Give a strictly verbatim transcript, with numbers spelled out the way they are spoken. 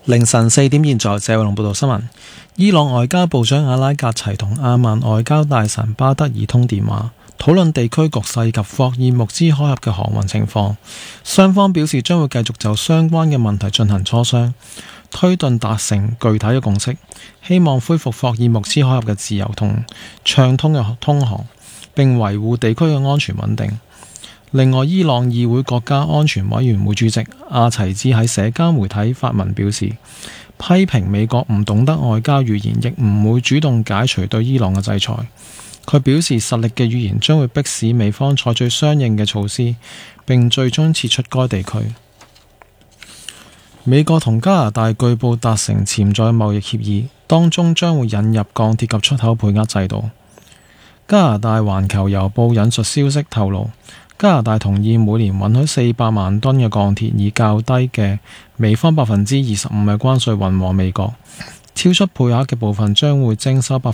凌晨四點現在，謝偉龍報道新聞。伊朗外交部長阿拉格齊同阿曼外交大臣巴德爾通電話，討論地區局勢及霍爾木茲海峽嘅航運情況。雙方表示將會繼續就相關嘅問題進行磋商，推動達成具體嘅共識，希望恢復霍爾木茲海峽嘅自由同暢通嘅通航，並維護地區嘅安全穩定。另外，伊朗議會國家安全委員會主席阿齊茲喺社交媒體發文表示，批評美國唔懂得外交語言，亦唔會主動解除對伊朗嘅制裁。佢表示，實力嘅語言將會迫使美方採取相應嘅措施，並最終撤出該地區。美國同加拿大據報達成潛在貿易協議，當中將會引入鋼鐵及出口配額制度。加拿大環球郵報引述消息透露，加拿大同意每年允許四百萬噸嘅鋼鐵以較低嘅美方百分之二十五嘅關稅運往美國，超出配額嘅部分將會徵收百